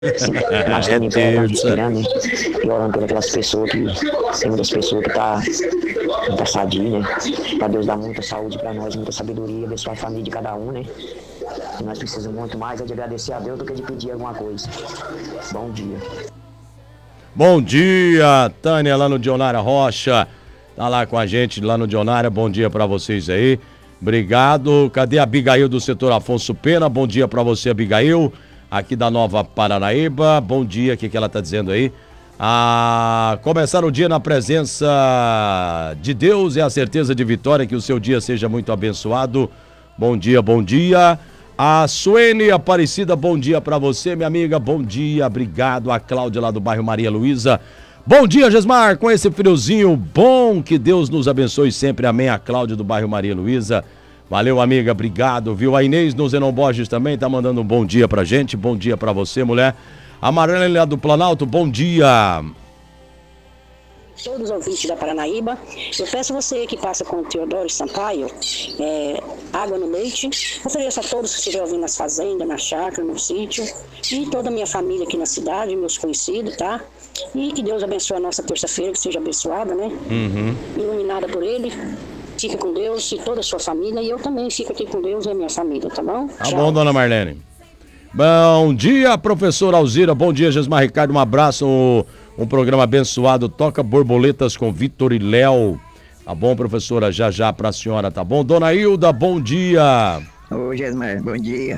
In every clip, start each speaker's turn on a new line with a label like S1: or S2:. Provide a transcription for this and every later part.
S1: Matando em pé, respirando, e orando pelas pessoas que. Tem muitas pessoas que tá sadia, né? Pra Deus dar muita saúde pra nós, muita sabedoria, abençoar a família de cada um, né? E nós precisamos muito mais é de agradecer a Deus do que de pedir alguma coisa. Bom dia.
S2: Bom dia, Tânia lá no Dionária Rocha. Tá lá com a gente lá no Dionária. Bom dia pra vocês aí. Obrigado. Cadê a Abigail do setor Afonso Pena? Bom dia pra você, Abigail. Aqui da Nova Paranaíba. Bom dia, o que ela tá dizendo aí? Começar o dia na presença de Deus é a certeza de vitória, que o seu dia seja muito abençoado. Bom dia, bom dia. A Suene Aparecida, bom dia pra você, minha amiga, bom dia, obrigado. A Cláudia lá do bairro Maria Luísa. Bom dia, Gesmar, com esse friozinho bom, que Deus nos abençoe sempre, amém. A Cláudia do bairro Maria Luísa. Valeu, amiga, obrigado, viu? A Inês no Zenon Borges também tá mandando um bom dia pra gente, bom dia pra você, mulher. A Marlene lá do Planalto, bom dia.
S3: Todos os ouvintes da Paranaíba, eu peço você que passa com o Teodoro Sampaio, água no leite. Ofereço a todos que estiverem ouvindo nas fazendas, na chácara, no sítio, e toda a minha família aqui na cidade, meus conhecidos, tá? E que Deus abençoe a nossa terça-feira, que seja abençoada, né? Iluminada por Ele. Fica com Deus e toda a sua família, e eu também fico aqui com Deus e a minha família, tá bom?
S2: Tá bom, dona Marlene. Bom dia, professora Alzira. Bom dia, Gesmar Ricardo. Um abraço. Um programa abençoado. Toca Borboletas com Vitor e Léo. Tá bom, professora? Já já pra senhora, tá bom? Dona Hilda, bom dia.
S4: Ô, Gesmar, bom dia.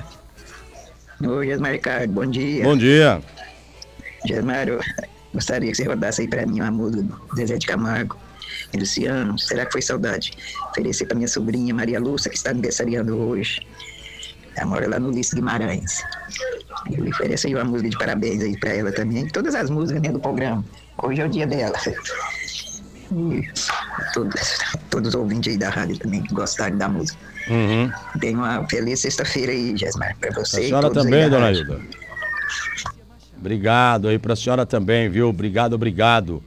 S4: Ô, Gesmar Ricardo, bom dia.
S2: Bom dia.
S4: Gesmar, eu gostaria que você rodasse aí pra mim uma música do Zezé de Camargo e Luciano. Será que foi saudade? Oferecer pra minha sobrinha Maria Lúcia, que está aniversariando hoje. Ela mora lá no Ulisses Guimarães. Eu ofereço aí uma música de parabéns aí pra ela também. Todas as músicas dentro do programa. Hoje é o dia dela. E todos os ouvintes aí da rádio também que gostaram da música. Tenha uma feliz sexta-feira aí, Gesmar, pra você.
S2: A senhora também, dona Hilda. Obrigado aí pra senhora também, viu? Obrigado, obrigado.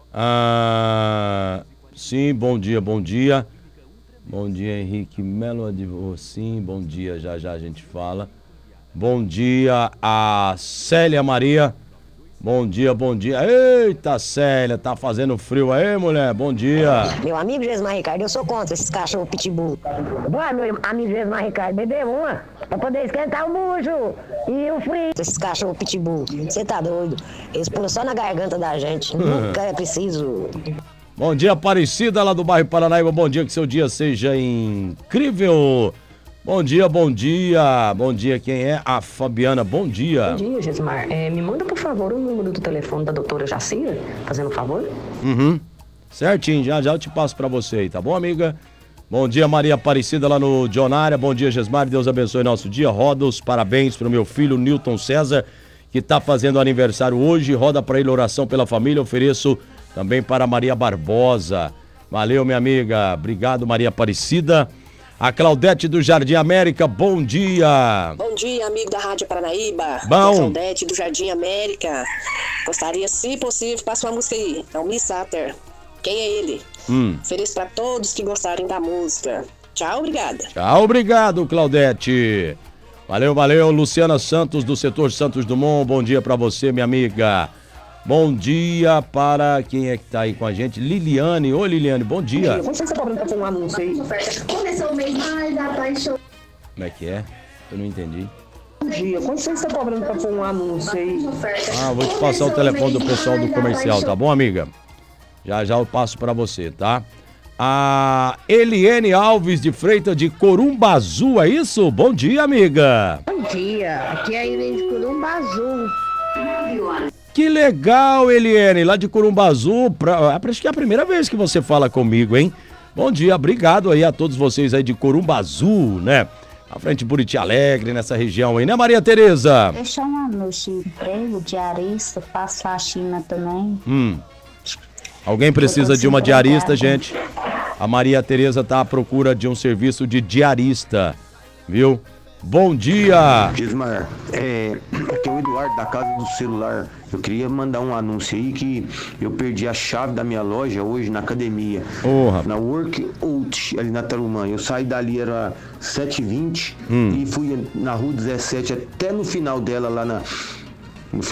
S2: Sim, bom dia, bom dia. Bom dia, Henrique Melo. Sim, bom dia, já já a gente fala. Bom dia, a Célia Maria. Bom dia, bom dia. Eita, Célia, tá fazendo frio aí, mulher? Bom dia.
S1: Meu amigo Gesmar Ricardo, eu sou contra esses cachorros pitbull.
S5: Bora, meu amigo Gesmar Ricardo, beber uma pra poder esquentar o bucho e o frio.
S1: Esses cachorros pitbull, você tá doido? Eles pulam só na garganta da gente. Nunca é preciso.
S2: Bom dia, Aparecida, lá do bairro Paranaíba. Bom dia, que seu dia seja incrível. Bom dia, bom dia. Bom dia, quem é? A Fabiana, bom dia.
S6: Bom dia, Gesmar. Me manda, por favor, o número do telefone da doutora Jacira, fazendo um favor.
S2: Certinho, já já eu te passo pra você aí, tá bom, amiga? Bom dia, Maria Aparecida, lá no Dionária. Bom dia, Gesmar. Deus abençoe nosso dia. Roda os parabéns pro meu filho, Newton César, que tá fazendo aniversário hoje. Roda pra ele oração pela família. Ofereço também para Maria Barbosa. Valeu, minha amiga. Obrigado, Maria Aparecida. A Claudete do Jardim América, bom dia.
S3: Bom dia, amigo da Rádio Paranaíba.
S2: Bom.
S3: Aqui é Claudete do Jardim América. Gostaria, se possível, passa uma música aí. É o Miss Satter. Quem é ele? Ofereço para todos que gostarem da música. Tchau, obrigada.
S2: Tchau, obrigado, Claudete. Valeu, valeu. Luciana Santos, do setor Santos Dumont, bom dia pra você, minha amiga. Bom dia para quem é que tá aí com a gente? Liliane. Oi, Liliane, bom dia.
S6: Quando você tá cobrando pra pôr um anúncio aí?
S5: Começou o mês mais apaixonado.
S2: Como é que é? Eu não entendi.
S6: Bom dia. Quando você tá cobrando pra pôr um anúncio aí?
S2: Vou te passar o telefone do pessoal do comercial, tá bom, amiga? Já já eu passo pra você, tá? A Eliene Alves de Freitas de Corumbazu, é isso? Bom dia, amiga.
S5: Bom dia, aqui é a Irene de Corumbazu.
S2: Que legal, Eliene, lá de Corumbazu. Acho que é a primeira vez que você fala comigo, hein? Bom dia, obrigado aí a todos vocês aí de Corumbazu, né? À frente de Buriti Alegre, nessa região aí, né, Maria Tereza?
S7: Deixa uma noite de emprego, diarista, faço faxina também.
S2: Alguém precisa de uma diarista, gente? A Maria Tereza tá à procura de um serviço de diarista, viu? Bom dia!
S8: Gesmar, aqui é o Eduardo da Casa do Celular. Eu queria mandar um anúncio aí que eu perdi a chave da minha loja hoje na academia. Na Workout, ali na Tarumã. Eu saí dali, era 7h20 e fui na Rua 17 até no final dela lá